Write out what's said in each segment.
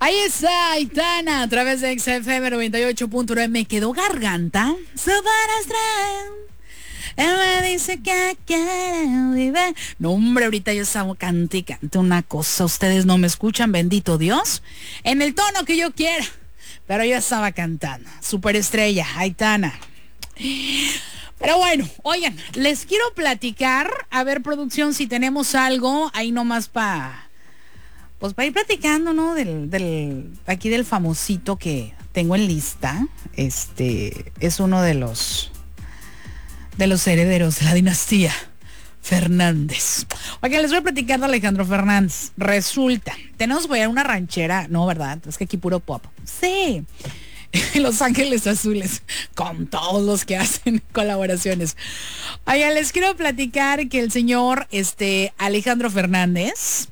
Ahí está Aitana a través de XFM 98.9. Me quedó garganta. Él me dice que quiere vivir. No, hombre, ahorita yo estaba cante una cosa. Ustedes no me escuchan, bendito Dios, en el tono que yo quiera. Pero yo estaba cantando. Superestrella, Aitana. Pero bueno, oigan, les quiero platicar. A ver, producción, si tenemos algo ahí nomás para ir platicando, ¿no? Aquí del famosito que tengo en lista. Es uno de los herederos de la dinastía Fernández. Oigan, les voy a platicar de Alejandro Fernández. Resulta, tenemos que ir a una ranchera, no, ¿verdad? Es que aquí puro pop. Sí. Los Ángeles Azules, con todos los que hacen colaboraciones. Oigan, les quiero platicar que el señor Alejandro Fernández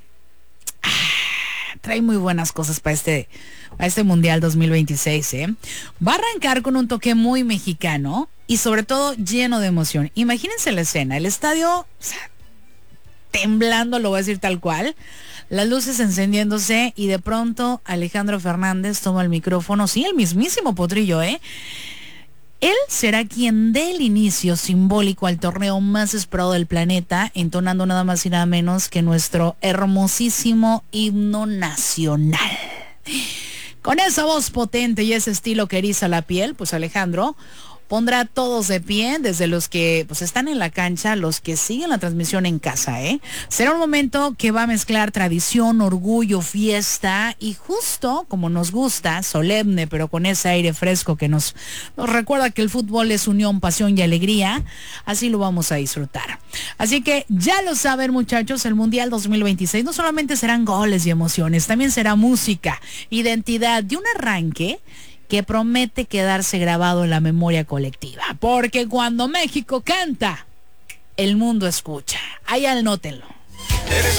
trae muy buenas cosas para este Mundial 2026, ¿eh? Va a arrancar con un toque muy mexicano y sobre todo lleno de emoción. Imagínense la escena, el estadio, o sea, temblando, lo voy a decir tal cual, las luces encendiéndose y de pronto Alejandro Fernández toma el micrófono, sí, el mismísimo potrillo, ¿eh? Él será quien dé el inicio simbólico al torneo más esperado del planeta, entonando nada más y nada menos que nuestro hermosísimo himno nacional. Con esa voz potente y ese estilo que eriza la piel, pues Alejandro pondrá a todos de pie, desde los que pues están en la cancha, los que siguen la transmisión en casa, ¿eh? Será un momento que va a mezclar tradición, orgullo, fiesta y justo como nos gusta, solemne, pero con ese aire fresco que nos recuerda que el fútbol es unión, pasión y alegría, así lo vamos a disfrutar. Así que ya lo saben, muchachos, el Mundial 2026 no solamente serán goles y emociones, también será música, identidad y un arranque que promete quedarse grabado en la memoria colectiva. Porque cuando México canta, el mundo escucha. Ahí anótenlo.